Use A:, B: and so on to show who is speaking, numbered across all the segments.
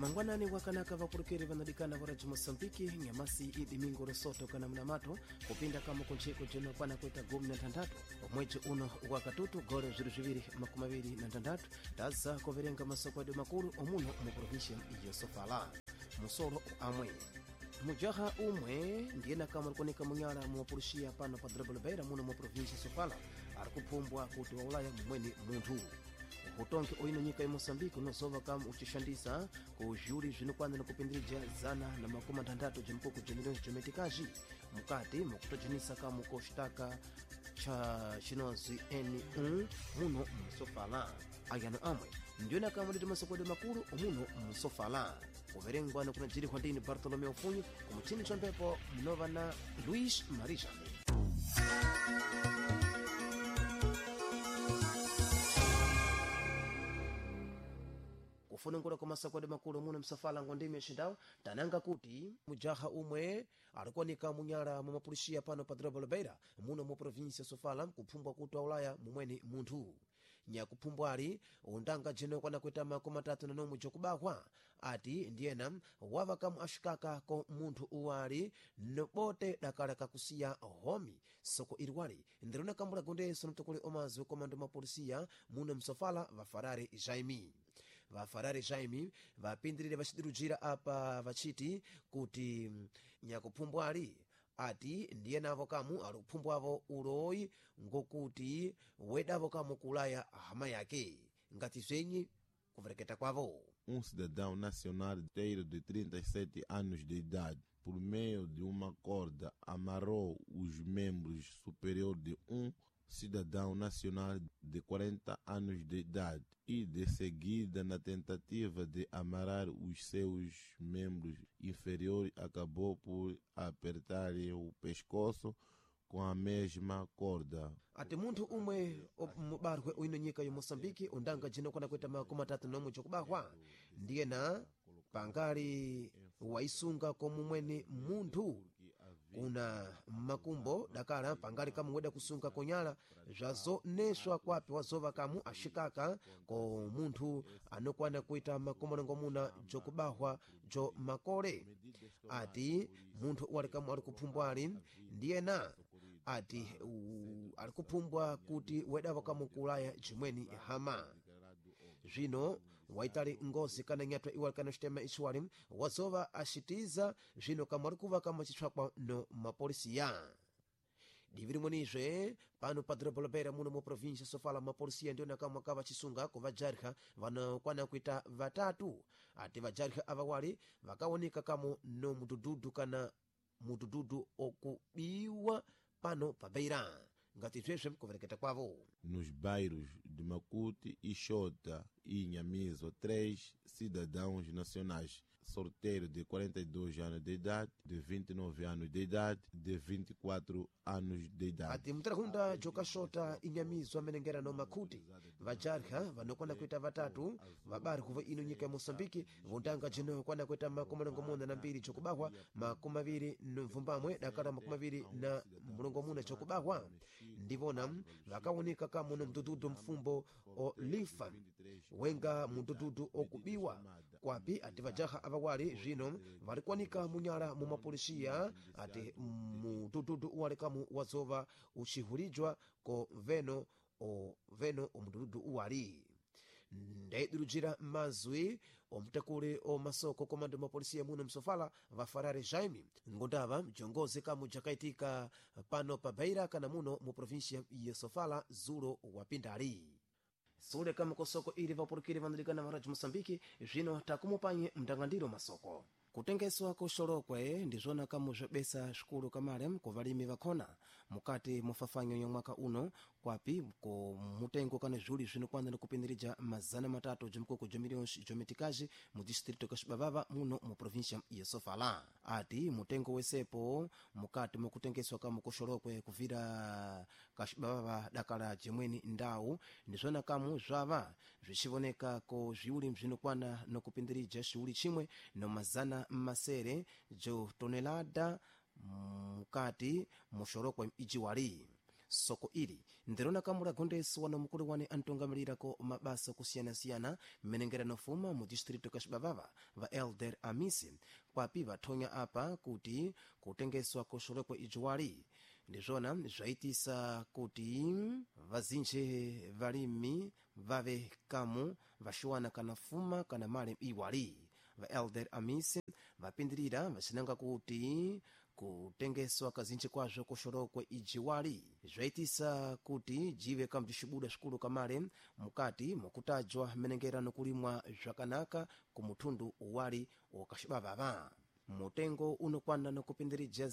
A: mangwanani wakanaka vapurukiri vanadikana varaji Mosambiki nyamasi idimingo rosoto kana mnamato kupinda kama kunchiko jino kwana kweta 16 omweji uno wakatutu gore zviriviri makumaviri na ntandatu taza koverenga masokwadi makuru omuno mu provincia iyo Sofala musolo amwe mujaha umwe ndiyena kama likunika munyala muwapurushia pano pa Drabalabeira muno mu provincia Sofala arikupumbwa kuti wa ulaya mumweni munthu utonke oino nyika ya Mosambiki unosova kama uchishandisa ku juri zvinokwana na kupindirija zana na makuma ntandatu jimkuku jimiliyoni jometikaji mukati mukutojinisa kama koshtaka cha chinozi N1 muno musofala ayano amwe ndiyona kama liti masokwede makuru omuno musofala kuverengwa na kuna jiri kwa ndini Bartolomeo Funyu kumuchini chompepo mnova na Luis Marishani. Kufunungula kwa masakwade makulu muna msafala ngondimi ya shindao tananga kuti mujaha umwe alikuwanika munyala mumapulishia pano pa Drabalabeira muna mu provincia Sofala kupumbwa kuti wa ulaya mumweni munthu nyakupumbwali undanga jino kwana kweta makoma tatu na nomu jokubahwa ati ndiyena wava kamu ashikaka ko munthu uwali nobote dakala kakusiya homi soko iliwali ndiruna kambula gondeso mtukuli omazi komando mapolisia muna msofala vafarari Jaime vafarari Jaime vapindirire vachidirujira apa vachiti kuti nyakupumbwali ati ndiye navo kamu alikupumbwavo uloyi ngokuti wedavo kamu kulaya hama yake ngati zvenyi kuvereketa kwavo.
B: Cidadão nacional de 37 anos de idade, por meio de uma corda, amarrou os membros superior de cidadão nacional de 40 anos de idade e, de seguida, na tentativa de amarrar os seus membros inferiores, acabou por apertar o pescoço com a mesma corda.
A: Ati munthu umwe mubarwe uino nyika ya Mosambiki undanga jino kwana kweta makoma tatu nomu jokubahwa ndiyena pangali waisunga komumweni munthu kuna makumbo dakala pangali kamu weda kusunga konyala zvazo neswa kwapi wazova kamu ashikaka ko munthu anokwana kuita makomonongo muna jokubahwa jo makole ati munthu wali kamu alikupumbwali ndiyena ati alikupumbwa kuti wedava kamu kulaya jimweni hama zvino waitali ngozi kana nyatwa iwali kana chitema iswali wazova ashitiza zvino kama alikuva kama chitswakwa no mapolisiya diviri mwenizve pano pa Drabalabeira muno mu provincia Sofala mapolisiya ndiyo nakamwe kava chisunga kuvajarha vanokwana kuita vatatu ati vajarha avawali vakawonika kamo no mudududu kana mudududu okubiwa pano pa Beira ngati zvesve kuvereketa kwavo.
B: Nos bairros de Macuti e Xota e Nhamizo, 3 cidadãos nacionais, sorteiro de 42 anos de idade, de 29 anos de idade, de 24 anos de idade.
A: Ati mtarahunda joka Xota Inyamizo amenengera no Macuti vajarha vanokwana kuita vatatu vabari kuva ino nyika ya Mosambiki vundanga jino kwana kuita makomonongo muna na mbiri jokubahwa makumaviri mvumbamwe dakala makumaviri na mulongo muna jokubahwa ndivona vakawonika kamo no mdududu mfumbo o lifa wenga mdududu okubiwa kwapi ati vajaha avawali zvino valikwanika munyala mu mapolisiya ati mdududu uwali kamu wazova uchihulijwa ko veno mdududu uwali ndaidirujira mazwi omtakuli o masoko komando mapolisiya muno msofala vafarari Jaime ngondava mjongozi kamu jakaitika pano pa Beira kana muno mu provincia ya Sofala zulo wapindali sule kama kosoko ili vapurukiri vanadikana varaji Mosambiki zvino takumupanye mndangandiro masoko kutengeswa kuxolokwe ndizvona kamu zvabesa xikulu kamale kuvalimi vakhona mukati mufafanyo ya mwaka uno kwapi ko mutengo kana juli zvinokwana kupindirija mazana matatu jimkuku jomiliyoni jometikaji mu distrito kaxibavava muno mu provincia ya Sofala ati mutengo wesepo mukati mukutengeswa kamu kuxolokwe kuvira kaxibavava dakala jemweni ndawu ndizvona kamu zvava zvichivoneka ko zviuli bzinokwana nokupindirija xiuli chimwe no mazana masere jo tonelada mukati muxolokwe ijiwali soko ili ndirona kamula gondeso wano mukulu wane antungamirako mabasa kusiyana-siyana mmenengera nofuma mu distrito kashibabava va elder amisi kwapi vathonya apa kuti kutengeswa kosolekwa ijuwali ndizvona zvaitisa kuti vazinji valimi vave kamu vaxiwana kana fuma kana mali iwali va elder amisi vapindirira vacinanga kuti kutengeswa kazinji kwazvo kosolekwa ijiwali zvaitisa kuti jive kamu cibuda xikulu kamale mukati mukutajwa mmenengerano kulimwa zvakanaka ku mutundu uwali wakaxibavava mutengo unokwana nokupindirija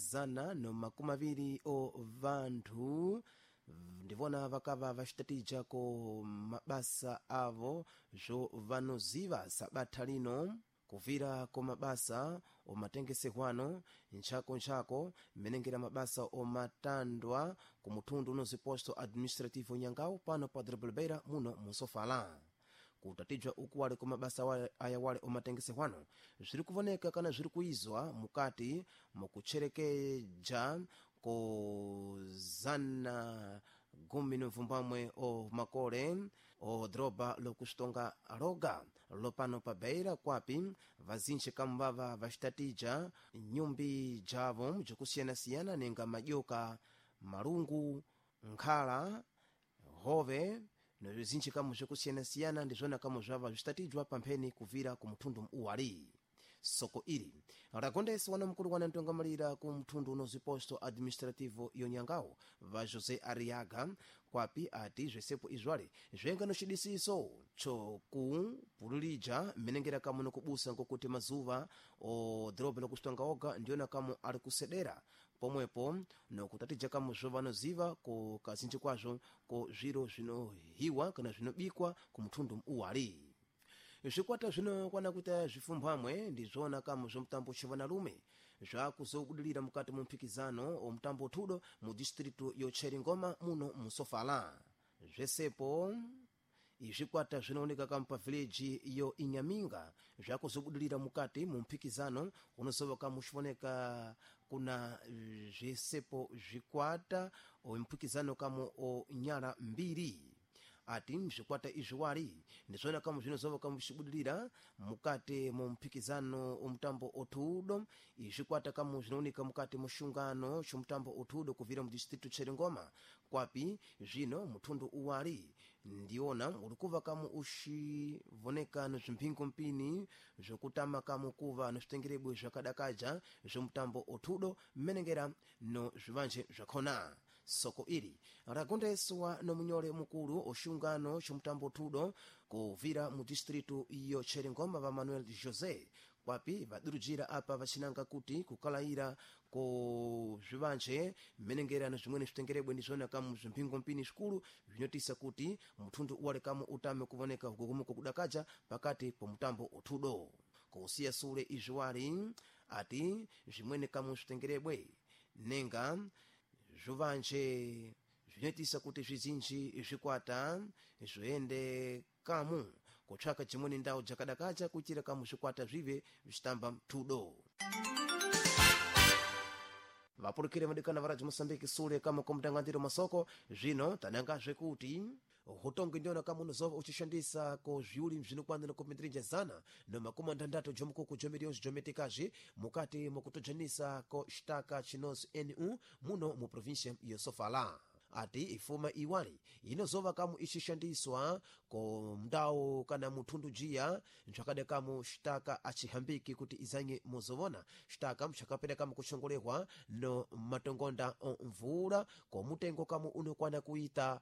A: 120 o vanthu ndivona vakava vacitatija ko mabasa avo zvo vanoziva sabatha lino kuvira ko mabasa omatengesehwano ntchako mmenengera mabasa omatandwa ku mutundu uno ziposto administrativo nyangawu pano pa Beira muno musofala kutatijwa ukuwali ku mabasa ayawale omatengesehwano ziri kuvoneka kana ziri kuizwa mukati mukucherekeja ko zana gumi novumbamwe o makole o droba lokustonga roga lopano pa Beira kwapi vazinji kamubava vacitatija nyumbi javo bzikusiyana-siyana nenga madyoka malungu nkhala hove nozinji kamu bzikusiyana-siyana ndizvona kamu zvava bzitatijwa pampheni kuvira ku mutundu uwali soko ili ragondesi wana mukulu wana ntongamalira ku mtundu uno ziposto administrativo yonyangawo va José Arriaga kwapi ati zvesepo izwale zvengano cidisiso cokupululija mmenengera kamu nokubusa ngokuti mazuva o drobe lokustonga oga ndiyona kamu ali kusedera pomwepo nokutatija kamu zvovanoziva ko kazinji kwazvo ko zviro zvinohiwa kana zvinobikwa ku mutundu uwali zvikwata zvinokwana kuita zvifumbamwe ndizvona kamu zvomutambo civanalume zvakuzobudilira mukati mu mpikizano omutambo uthudo mu distrito yocheringoma muno musofala zvesepo izvikwata zvinooneka kamu pa village yo inyaminga zvakuzobudilira mukati mu mpikizano unozova kamu cifoneka kuna zvesepo zvikwata ompikizano kamu o nyala mbiri ati mzvikwata izviwali ndizvona kamu zvinozova kamu bzicibudilira mukati mu mpikizano omutambo othudo izvikwata kamu zvinooneka mukati muxungano xomutambo othudo kuvira mu distrito cheringoma kwapi zvino mutundu uwali ndiona uri kuva kamu uxivoneka nozvimphingo mpini zokutama kamu kuva nozvitengerebwe zvakadakaja zvomutambo othudo mmenengera no zvivanje zvakhona soko ili ragondeswa nomunyole mukulu oxungano xomutambo othudo kuvira mu distrito iyo cheringoma va Manuel José kwapi vadurujira apa vacinanga kuti kukalayira ko zvivanje mmenengerano zvimwene zvitengerebwe ndizvona kamu zvimphingo mpini xikulu zvinotisa kuti mutundu uwale kamu utame kuvoneka kugogumuka kudakaja pakati pomutambo othudo kusiya sule izviwali ati zvimwene kamu zvitengerebwe nenga zvivanje zvinotisa kuti zvizinji zvikwata zvoende kamu kutsvaka dzimweni ndau dzakadakaja kuitira kamu zvikwata zvive zvitamba mthudo vapulukire madikana varaji Mosambiki sule kama komutangandiro masoko zvino tanangazve kuti hutongi ndiona kama unozova uchishandisa ko zviuli zvinokwanira kupindirinja 160 jomukuku jomiliyoni jometikaji mukati mukutojanisa ko xitaka chinozi NU muno mu provincia yosofala ati ifuma iwali inozova kamu ichishandiswa ko mndau kana mutundu jiya nchakade kamu xitaka achihambiki kuti izanye muzovona xitaka mchakapeda kamu kuchongolehwa no matongonda mvula ko mutengo kamu unokwana kuita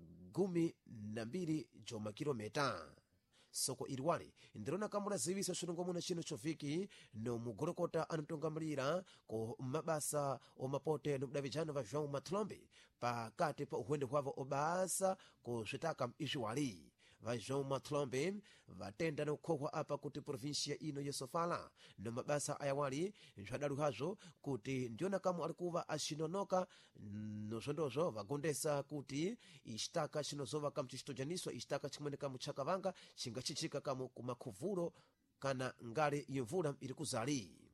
A: 12 jomakilometa soko iliwali ndirona kamula zivisa xilongo muna chino choviki no mugolokota anotongamalira ko mabasa omapote no mdavijano va João Matlombe pakati pa uhwende hwavo obasa ko zvitaka izviwali va João Matlombe vatenda nokhokhwa apa kuti provincia ino yosofala no mabasa ayawali zvadalu hazvo kuti ndiona kamu alikuva axinonoka nozvondozvo vagondesa kuti ixitaka xinozova kamu cixitojaniswa ixitaka chimwene kamu chakavanga chingachichika kamu kumakhuvulo kana ngale yemvula iri kuzali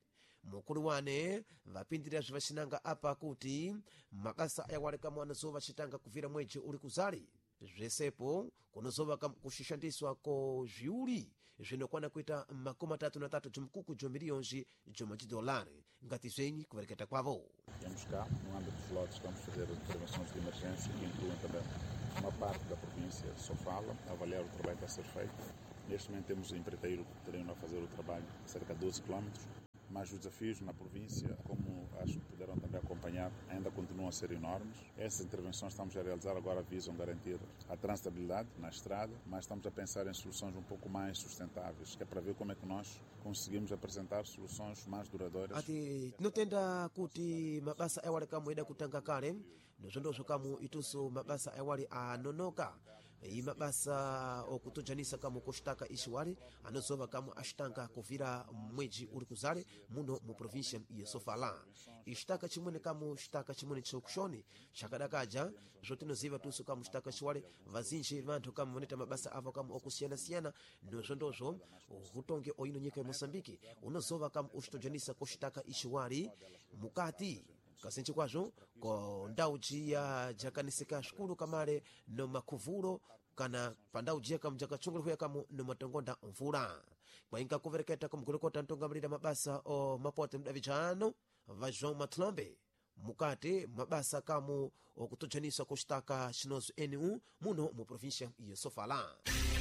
A: mukulu wane vapindira zvivacinanga apa kuti mabasa ayawalekamo anazova citanga kuvira mweji uli kuzali zvesepo kunozova kuxixandiswa ko zviuli zvinokwana kuita $33 jomkuku jomilhões $1 ngati zvenyi kuvereketa kwavo.
C: Temos cá, no âmbito dos lotes, estamos a fazer intervenções de emergência que incluem também uma parte da província de Sofala, avaliar o trabalho que está a ser feito. Neste momento temos empreiteiro que teriam a fazer o trabalho cerca de 12 km, mas os desafios na província, como acho que puderam também acompanhar, ainda continuam a ser enormes. Essas intervenções que estamos a realizar agora visam garantir a transitabilidade na estrada, mas estamos a pensar em soluções um pouco mais sustentáveis, que é para ver como é que nós conseguimos apresentar soluções mais duradouras.
A: Ati tinotenda kuti mabasa ayawalekamo ida kutanga kale nozondozvo kamu ituso mabasa ayawali anonoka mabasa okutojanisa kamu kuxitaka ixiwali anozova kamu axitanga kuvira mweji uli kuzale muno mu província ya Sofala. Ixitaka chimwene kamu xitaka chimwene chokuxoni xakadakaja zotinoziva tuso kamu xitaka xiwale vazinji vanthu kamu vaneta mabasa avo kamu okusiyana-siyana nozondozvo utongi oino nyika ya Moçambique unozova kamu uxitojanisa kuxitaka ixiwali mukati kasenchi kwazo ko ndau jiya jakanisika xikulu kamale no makhuvulo kana pa ndau jiya kamu jakachungulihweya kamu no matongonda mvula kwainga kuvereketa kumgulekota ntongamalira mabasa o mapote mdavijano va João Matlombe mukati mabasa kamu okutojanisa kuxitaka xinozo NU muno mu província ya Sofala.